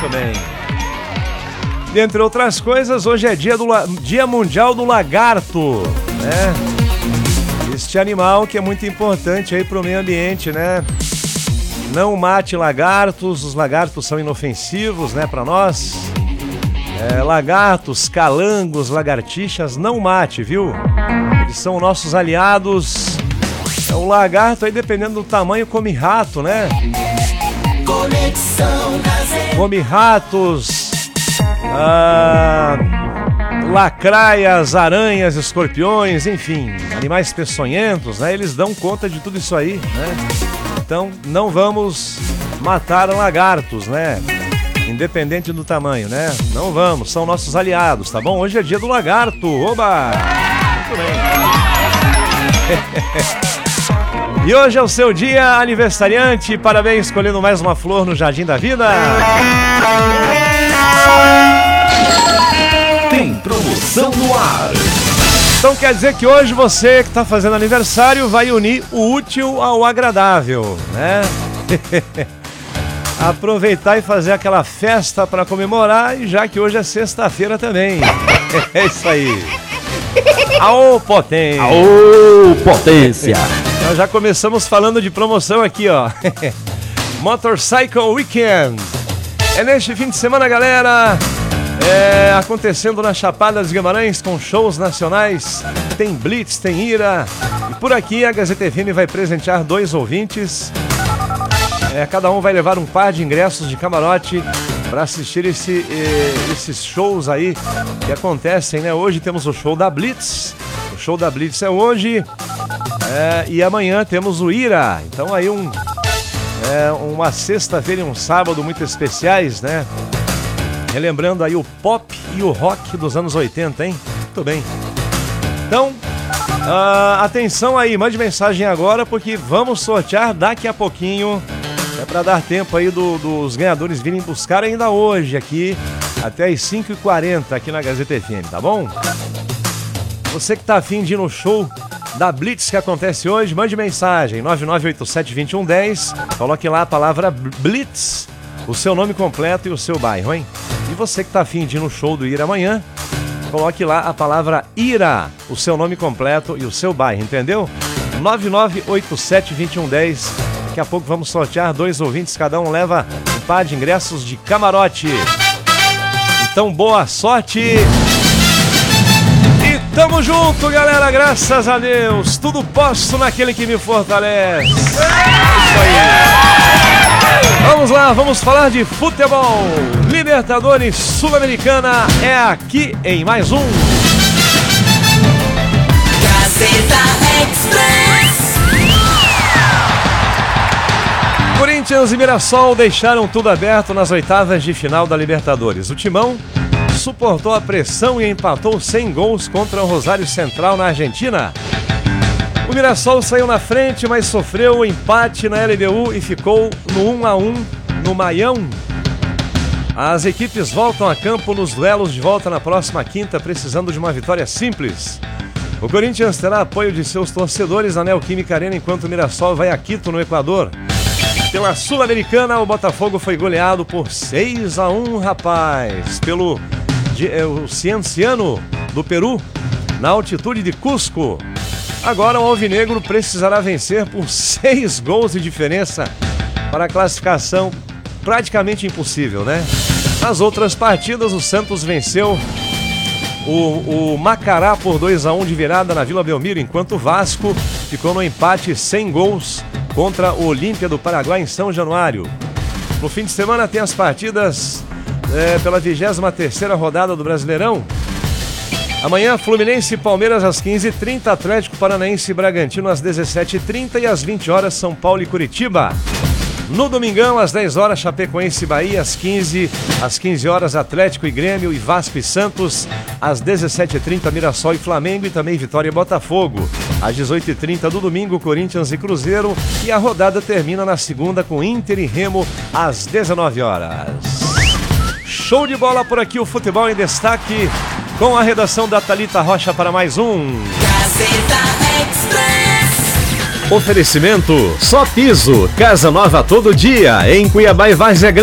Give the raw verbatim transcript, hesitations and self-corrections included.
Muito bem. Dentre outras coisas, hoje é dia, do, dia mundial do lagarto, né? Este animal que é muito importante aí para o meio ambiente, né? Não mate lagartos, os lagartos são inofensivos, né, para nós. É, lagartos, calangos, lagartixas, não mate, viu? Eles são nossos aliados. É, o lagarto aí, dependendo do tamanho, come rato, né? Come ratos. Ah, lacraias, aranhas, escorpiões, enfim, animais peçonhentos, né? Eles dão conta de tudo isso aí, né? Então não vamos matar lagartos, né? Independente do tamanho, né? Não vamos, são nossos aliados, tá bom? Hoje é dia do lagarto, oba! Muito bem. E hoje é o seu dia aniversariante, parabéns escolhendo mais uma flor no Jardim da Vida. Tem promoção no ar. Então quer dizer que hoje você que está fazendo aniversário vai unir o útil ao agradável, né? Aproveitar e fazer aquela festa para comemorar, e já que hoje é sexta-feira também. É isso aí. Aô, potência! Aô, potência! Nós já começamos falando de promoção aqui, ó. Motorcycle Weekend. É neste fim de semana, galera. É, acontecendo na Chapada dos Guimarães com shows nacionais. Tem Blitz, tem Ira. E por aqui a Gazeta F M vai presentear dois ouvintes. É, cada um vai levar um par de ingressos de camarote para assistir esse, eh, esses shows aí que acontecem, né? Hoje temos o show da Blitz. O show da Blitz é hoje. É, e amanhã temos o Ira. Então aí um, é, uma sexta-feira e um sábado muito especiais, né? Relembrando aí o pop e o rock dos anos oitenta, hein? Muito bem. Então, uh, atenção aí, mande mensagem agora, porque vamos sortear daqui a pouquinho. É para dar tempo aí do, dos ganhadores virem buscar ainda hoje aqui, até as cinco e quarenta aqui na Gazeta F M, tá bom? Você que tá afim de ir no show da Blitz que acontece hoje, mande mensagem, nove nove oito sete, dois um um zero, coloque lá a palavra Blitz, o seu nome completo e o seu bairro, hein? E você que tá afim de ir no show do Ira amanhã, coloque lá a palavra Ira, o seu nome completo e o seu bairro, entendeu? nove nove oito sete, dois um um zero, daqui a pouco vamos sortear dois ouvintes, cada um leva um par de ingressos de camarote. Então boa sorte! E tamo junto, galera, graças a Deus, tudo posso naquele que me fortalece. É isso aí. Vamos lá, vamos falar de futebol. Libertadores Sul-Americana é aqui em mais um Gazeta Express. Corinthians e Mirassol deixaram tudo aberto nas oitavas de final da Libertadores. O Timão suportou a pressão e empatou sem gols contra o Rosário Central na Argentina. O Mirassol saiu na frente, mas sofreu o empate na L D U e ficou no um a um no Maião. As equipes voltam a campo nos duelos de volta na próxima quinta, precisando de uma vitória simples. O Corinthians terá apoio de seus torcedores na Neoquímica Arena, enquanto o Mirassol vai a Quito, no Equador. Pela Sul-Americana, o Botafogo foi goleado por seis a um, rapaz, pelo o Cienciano do Peru, na altitude de Cusco. Agora o Alvinegro precisará vencer por seis gols de diferença para a classificação praticamente impossível, né? Nas outras partidas, o Santos venceu o, o Macará por dois a um de virada na Vila Belmiro, enquanto o Vasco ficou no empate sem gols contra o Olímpia do Paraguai em São Januário. No fim de semana tem as partidas é, pela vigésima terceira rodada do Brasileirão. Amanhã, Fluminense e Palmeiras às quinze e trinta, Atlético Paranaense e Bragantino às dezessete e trinta e às vinte horas, São Paulo e Curitiba. No domingão, às dez horas, Chapecoense e Bahia, às quinze, às quinze horas, Atlético e Grêmio e Vasco e Santos, às dezessete e trinta, Mirassol e Flamengo e também Vitória e Botafogo. Às dezoito e trinta do domingo, Corinthians e Cruzeiro, e a rodada termina na segunda com Inter e Remo às dezenove horas. Show de bola por aqui, o futebol em destaque, com a redação da Thalita Rocha para mais um Gazeta Express. Oferecimento Só Piso, casa nova todo dia, em Cuiabá e Várzea Grande.